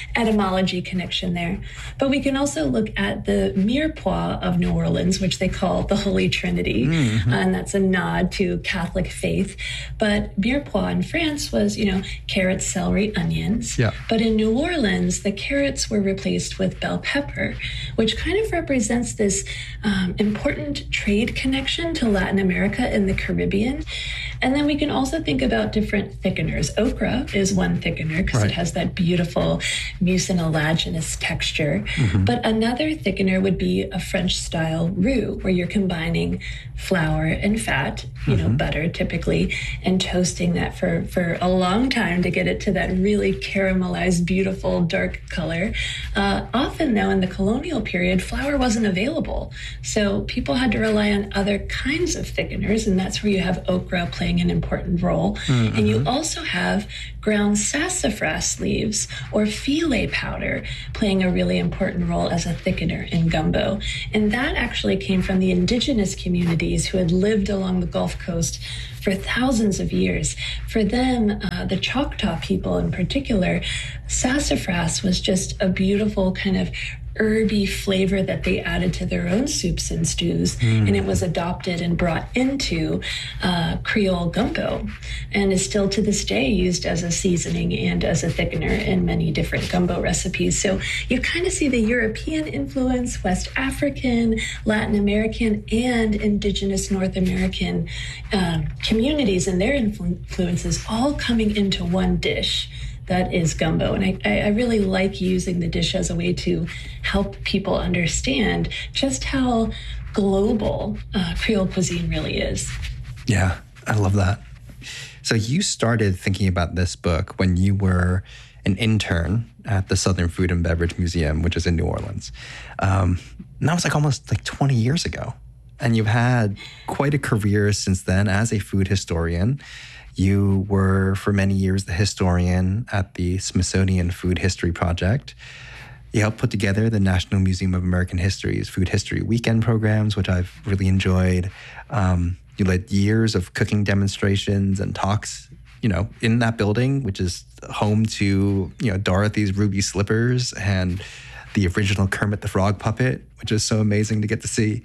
etymology connection there. But we can also look at the mirepoix of New Orleans, which they call the Holy Trinity. Mm-hmm. And that's a nod to Catholic faith. But mirepoix in France was, you know, carrots, celery, onions. Yeah. But in New Orleans, the carrots were replaced with bell pepper, which kind of represents this um, important trade connection to Latin America and the Caribbean. And then we can also think about different thickeners. Okra is one thickener because right. it has that beautiful mucilaginous texture. Mm-hmm. But another thickener would be a French-style roux, where you're combining flour and fat, you mm-hmm. know, butter typically, and toasting that for, for a long time to get it to that really caramelized, beautiful, dark color. Uh, often, though, in the colonial period, flour wasn't available. So people had to rely on other kinds of thickeners, and that's where you have okra playing an important role. Mm-hmm. And you also have ground sassafras leaves or filet powder playing a really important role as a thickener in gumbo. And that actually came from the indigenous communities who had lived along the Gulf Coast for thousands of years. For them, uh, the Choctaw people in particular, sassafras was just a beautiful kind of herby flavor that they added to their own soups and stews, mm. and it was adopted and brought into uh, Creole gumbo, and is still to this day used as a seasoning and as a thickener in many different gumbo recipes. So you kind of see the European influence, West African, Latin American, and indigenous North American uh, communities and their influences all coming into one dish. That is gumbo. And I, I really like using the dish as a way to help people understand just how global uh, Creole cuisine really is. Yeah, I love that. So you started thinking about this book when you were an intern at the Southern Food and Beverage Museum, which is in New Orleans. Um, and that was like almost like twenty years ago. And you've had quite a career since then as a food historian. You were, for many years, the historian at the Smithsonian Food History Project. You helped put together the National Museum of American History's Food History Weekend programs, which I've really enjoyed. Um, you led years of cooking demonstrations and talks, you know, in that building, which is home to, you know, Dorothy's Ruby Slippers and the original Kermit the Frog puppet, which is so amazing to get to see.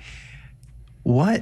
What,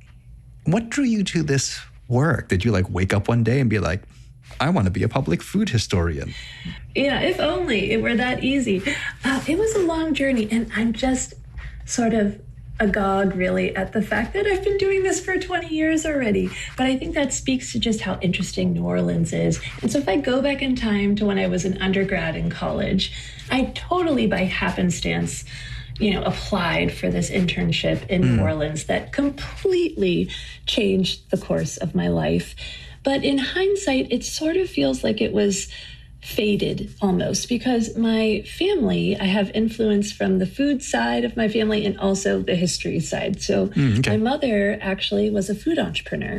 what drew you to this work? Did you like wake up one day and be like, I want to be a public food historian? Yeah, if only it were that easy. Uh, it was a long journey, and I'm just sort of agog really at the fact that I've been doing this for twenty years already. But I think that speaks to just how interesting New Orleans is. And so if I go back in time to when I was an undergrad in college, I totally by happenstance you know, applied for this internship in mm. New Orleans that completely changed the course of my life. But in hindsight, it sort of feels like it was fated almost, because my family, I have influence from the food side of my family and also the history side. So mm, okay. my mother actually was a food entrepreneur.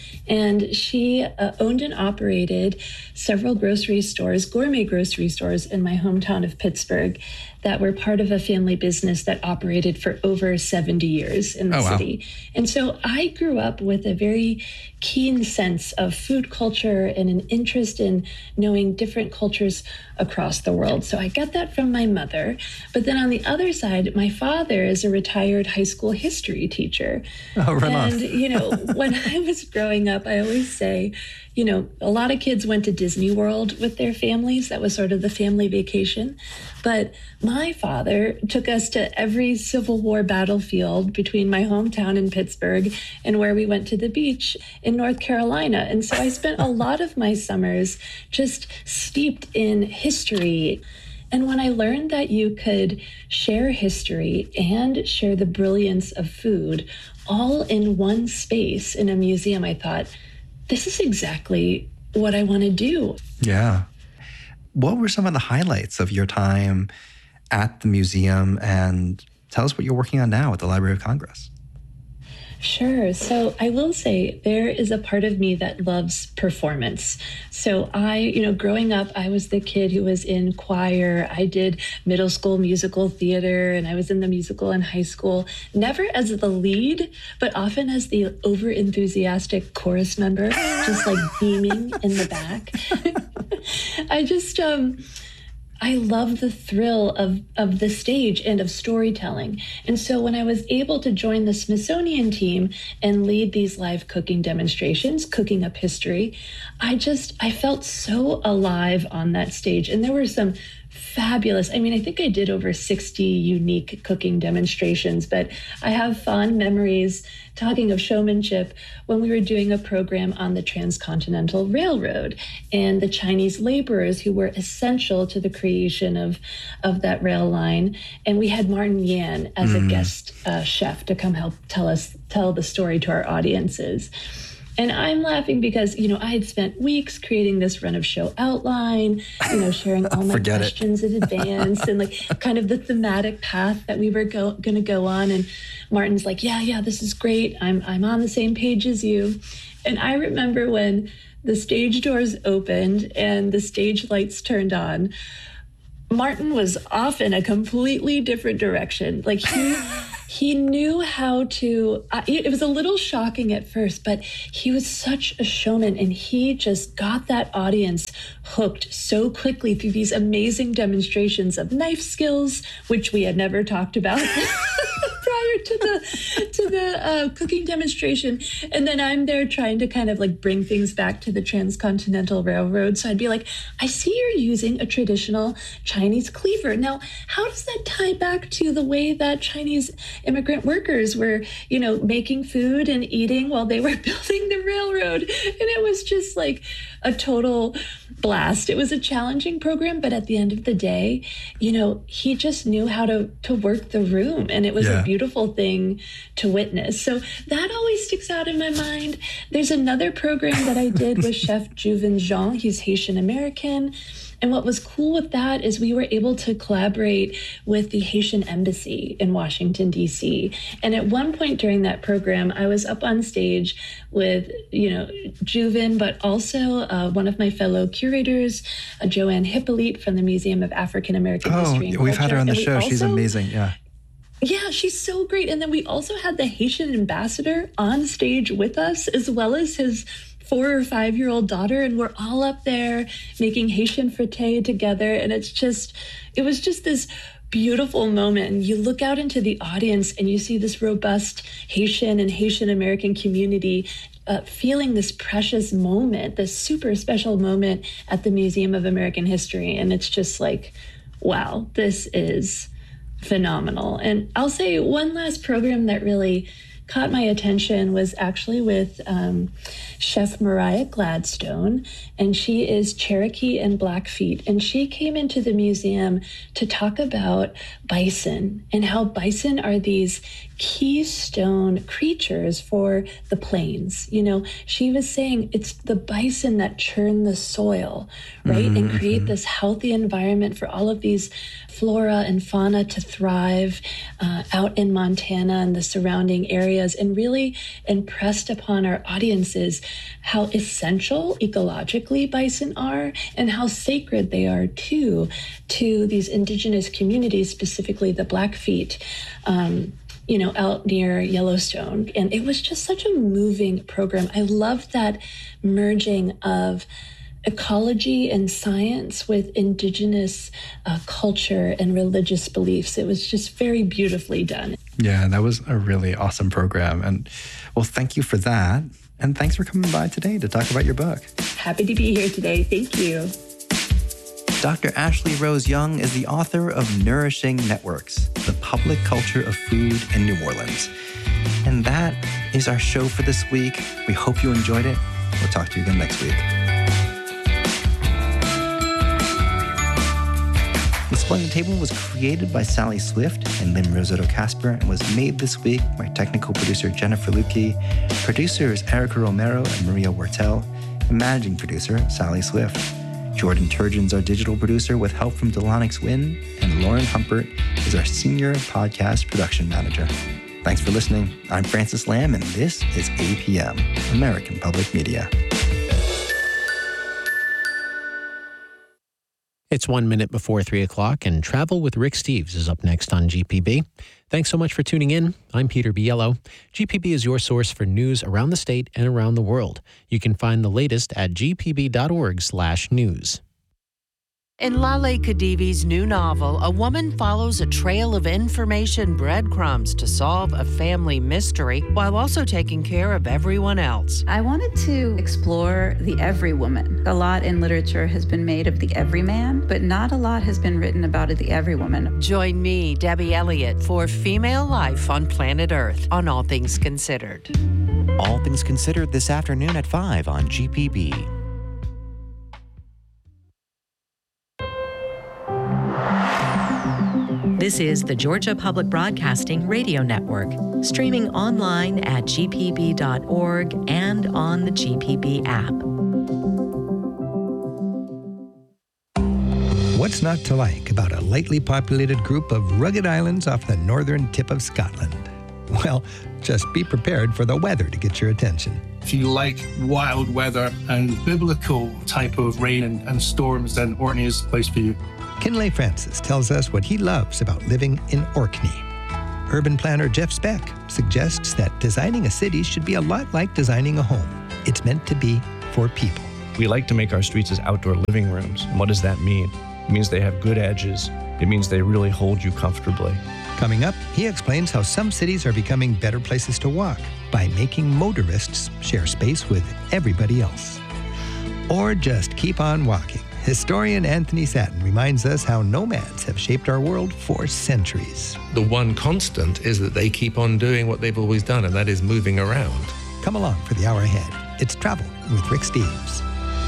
And she uh, owned and operated several grocery stores, gourmet grocery stores in my hometown of Pittsburgh that were part of a family business that operated for over seventy years in the oh, city. Wow. And so I grew up with a very keen sense of food culture and an interest in knowing different cultures across the world. So I got that from my mother. But then on the other side, my father is a retired high school history teacher. Oh, right on. And, you know, when I was growing up, I always say, you know, a lot of kids went to Disney World with their families. That was sort of the family vacation. But my father took us to every Civil War battlefield between my hometown in Pittsburgh and where we went to the beach in North Carolina. And so I spent a lot of my summers just steeped in history. And when I learned that you could share history and share the brilliance of food all in one space in a museum, I thought, this is exactly what I want to do. Yeah. What were some of the highlights of your time at the museum? And tell us what you're working on now at the Library of Congress. Sure. So I will say there is a part of me that loves performance. So I, you know, growing up, I was the kid who was in choir. I did middle school musical theater, and I was in the musical in high school, never as the lead, but often as the over-enthusiastic chorus member, just like beaming in the back. I just, um, I love the thrill of, of the stage and of storytelling. And so when I was able to join the Smithsonian team and lead these live cooking demonstrations, cooking up history, I just, I felt so alive on that stage. And there were some fabulous, I mean, I think I did over sixty unique cooking demonstrations, but I have fond memories, talking of showmanship, when we were doing a program on the Transcontinental Railroad and the Chinese laborers who were essential to the creation of, of that rail line. And we had Martin Yan as mm. a guest uh, chef to come help tell us, tell the story to our audiences. And I'm laughing because, you know, I had spent weeks creating this run of show outline, you know, sharing all my questions it. in advance and like kind of the thematic path that we were go- going to go on. And Martin's like, yeah, yeah, this is great. I'm I'm on the same page as you. And I remember when the stage doors opened and the stage lights turned on, Martin was off in a completely different direction. Like he... He knew how to, uh, it was a little shocking at first, but he was such a showman and he just got that audience hooked so quickly through these amazing demonstrations of knife skills, which we had never talked about prior to the to the uh, cooking demonstration. And then I'm there trying to kind of like bring things back to the Transcontinental Railroad. So I'd be like, I see you're using a traditional Chinese cleaver. Now, how does that tie back to the way that Chinese immigrant workers were, you know, making food and eating while they were building the railroad? And it was just like a total blast. It was a challenging program, but at the end of the day, you know, he just knew how to, to work the room. And it was yeah. a beautiful thing to witness. So that always sticks out in my mind. There's another program that I did with Chef Juven Jean. He's Haitian American. And what was cool with that is we were able to collaborate with the Haitian Embassy in Washington, D C. And at one point during that program, I was up on stage with, you know, Juven, but also uh, one of my fellow curators, uh, Joanne Hippolyte from the Museum of African American oh, History and we've Culture. had her on the and show. Also, she's amazing. Yeah. Yeah, she's so great. And then we also had the Haitian ambassador on stage with us, as well as his four or five-year-old daughter, and we're all up there making Haitian frite together. And it's just, it was just this beautiful moment. And you look out into the audience and you see this robust Haitian and Haitian American community uh, feeling this precious moment, this super special moment at the Museum of American History. And it's just like, wow, this is phenomenal. And I'll say one last program that really caught my attention was actually with um, Chef Mariah Gladstone, and she is Cherokee and Blackfeet. And she came into the museum to talk about bison and how bison are these keystone creatures for the plains. You know, she was saying it's the bison that churn the soil, right? Mm-hmm. And create this healthy environment for all of these flora and fauna to thrive uh, out in Montana and the surrounding areas, and really impressed upon our audiences how essential ecologically bison are and how sacred they are too to these indigenous communities, specifically the Blackfeet, um, you know, out near Yellowstone. And it was just such a moving program. I loved that merging of ecology and science with indigenous uh, culture and religious beliefs. It was just very beautifully done. Yeah, that was a really awesome program. And well, thank you for that. And thanks for coming by today to talk about your book. Happy to be here today. Thank you. Doctor Ashley Rose Young is the author of Nourishing Networks, The Public Culture of Food in New Orleans. And that is our show for this week. We hope you enjoyed it. We'll talk to you again next week. The Splendid Table was created by Sally Swift and Lynn Rosotto Casper and was made this week by technical producer Jennifer Lukey, producers Erica Romero and Maria Wortel, and managing producer Sally Swift. Jordan Turgeon's our digital producer with help from Delonix Wynn, and Lauren Humpert is our senior podcast production manager. Thanks for listening. I'm Francis Lamb, and this is A P M, American Public Media. It's one minute before three o'clock, and Travel with Rick Steves is up next on G P B. Thanks so much for tuning in. I'm Peter Biello. G P B is your source for news around the state and around the world. You can find the latest at g p b dot org slash news. In Lale Khedivi's new novel, a woman follows a trail of information breadcrumbs to solve a family mystery while also taking care of everyone else. I wanted to explore the every woman. A lot in literature has been made of the everyman, but not a lot has been written about the every woman. Join me, Debbie Elliott, for Female Life on Planet Earth on All Things Considered. All Things Considered this afternoon at five on G P B. This is the Georgia Public Broadcasting Radio Network, streaming online at g p b dot org and on the G P B app. What's not to like about a lightly populated group of rugged islands off the northern tip of Scotland? Well, just be prepared for the weather to get your attention. If you like wild weather and biblical type of rain and, and storms, then Orkney is the place for you. Kinley Francis tells us what he loves about living in Orkney. Urban planner Jeff Speck suggests that designing a city should be a lot like designing a home. It's meant to be for people. We like to make our streets as outdoor living rooms. And what does that mean? It means they have good edges. It means they really hold you comfortably. Coming up, he explains how some cities are becoming better places to walk by making motorists share space with everybody else. Or just keep on walking. Historian Anthony Satin reminds us how nomads have shaped our world for centuries. The one constant is that they keep on doing what they've always done, and that is moving around. Come along for the hour ahead. It's Travel with Rick Steves.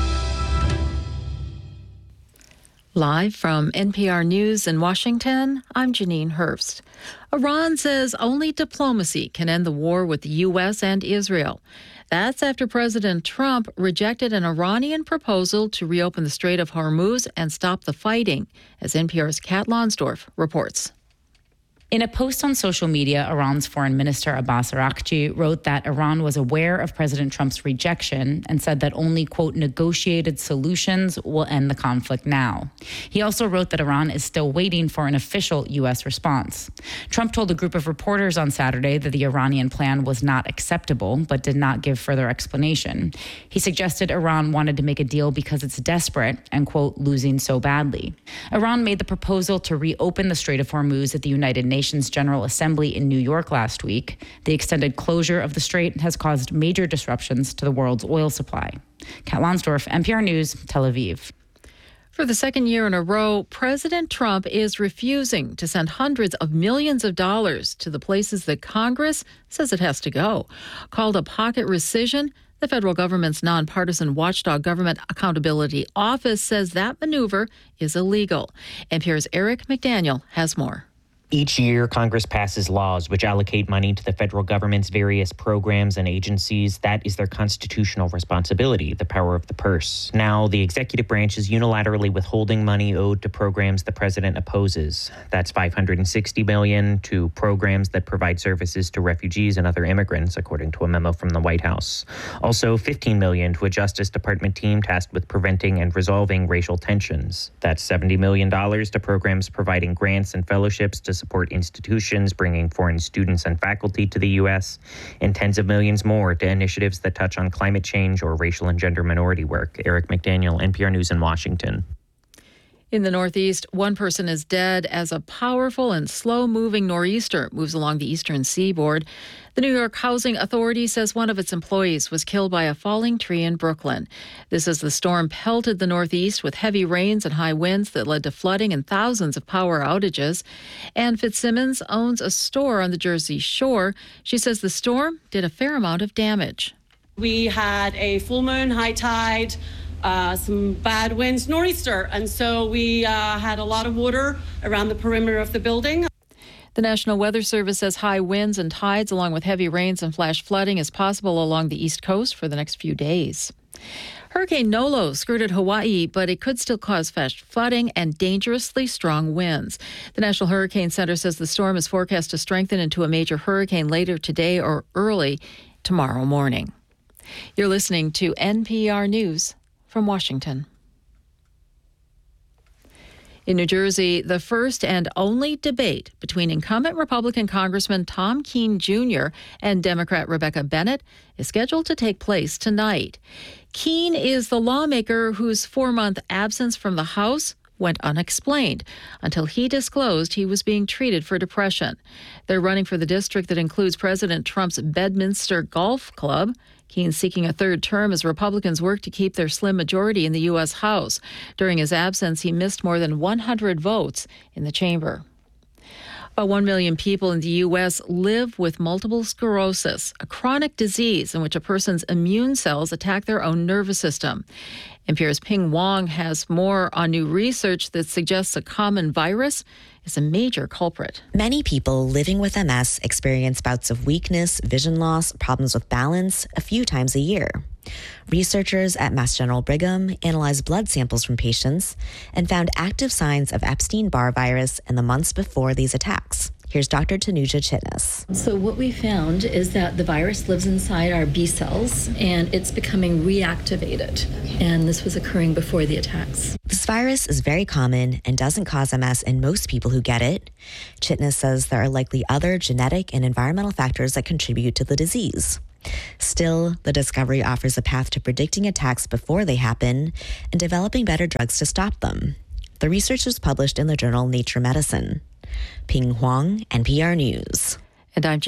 Live from N P R News in Washington, I'm Janine Hurst. Iran says only diplomacy can end the war with the U S and Israel. That's after President Trump rejected an Iranian proposal to reopen the Strait of Hormuz and stop the fighting, as N P R's Kat Lonsdorf reports. In a post on social media, Iran's Foreign Minister Abbas Araghchi wrote that Iran was aware of President Trump's rejection and said that only, quote, negotiated solutions will end the conflict now. He also wrote that Iran is still waiting for an official U S response. Trump told a group of reporters on Saturday that the Iranian plan was not acceptable, but did not give further explanation. He suggested Iran wanted to make a deal because it's desperate and, quote, losing so badly. Iran made the proposal to reopen the Strait of Hormuz at the United Nations Nations General Assembly in New York last week. The extended closure of the strait has caused major disruptions to the world's oil supply. Kat Lonsdorf, N P R News, Tel Aviv. For the second year in a row, President Trump is refusing to send hundreds of millions of dollars to the places that Congress says it has to go. Called a pocket rescission, the federal government's nonpartisan watchdog Government Accountability Office says that maneuver is illegal. N P R's Eric McDaniel has more. Each year, Congress passes laws which allocate money to the federal government's various programs and agencies. That is their constitutional responsibility, the power of the purse. Now, the executive branch is unilaterally withholding money owed to programs the president opposes. That's five hundred sixty million dollars to programs that provide services to refugees and other immigrants, according to a memo from the White House. Also, fifteen million dollars to a Justice Department team tasked with preventing and resolving racial tensions. That's seventy million dollars to programs providing grants and fellowships to support institutions bringing foreign students and faculty to the U S, and tens of millions more to initiatives that touch on climate change or racial and gender minority work. Eric McDaniel, N P R News in Washington. In the Northeast, one person is dead as a powerful and slow-moving nor'easter moves along the eastern seaboard. The New York Housing Authority says one of its employees was killed by a falling tree in Brooklyn. This as the storm pelted the Northeast with heavy rains and high winds that led to flooding and thousands of power outages. Ann Fitzsimmons owns a store on the Jersey Shore. She says the storm did a fair amount of damage. We had a full moon, high tide, Uh, some bad winds, nor'easter, and so we uh, had a lot of water around the perimeter of the building. The National Weather Service says high winds and tides along with heavy rains and flash flooding is possible along the East Coast for the next few days. Hurricane Nolo skirted Hawaii, but it could still cause flash flooding and dangerously strong winds. The National Hurricane Center says the storm is forecast to strengthen into a major hurricane later today or early tomorrow morning. You're listening to N P R News from Washington. In New Jersey, the first and only debate between incumbent Republican Congressman Tom Keene Junior and Democrat Rebecca Bennett is scheduled to take place tonight. Keene is the lawmaker whose four-month absence from the House went unexplained until he disclosed he was being treated for depression. They're running for the district that includes President Trump's Bedminster Golf Club. Keane seeking a third term as Republicans work to keep their slim majority in the U S House. During his absence, he missed more than one hundred votes in the chamber. About one million people in the U S live with multiple sclerosis, a chronic disease in which a person's immune cells attack their own nervous system. N P R's Ping Wong has more on new research that suggests a common virus is a major culprit. Many people living with M S experience bouts of weakness, vision loss, problems with balance a few times a year. Researchers at Mass General Brigham analyzed blood samples from patients and found active signs of Epstein-Barr virus in the months before these attacks. Here's Doctor Tanuja Chitnis. So what we found is that the virus lives inside our B cells and it's becoming reactivated. And this was occurring before the attacks. This virus is very common and doesn't cause M S in most people who get it. Chitnis says there are likely other genetic and environmental factors that contribute to the disease. Still, the discovery offers a path to predicting attacks before they happen and developing better drugs to stop them. The research was published in the journal Nature Medicine. Ping Huang, N P R News. And I'm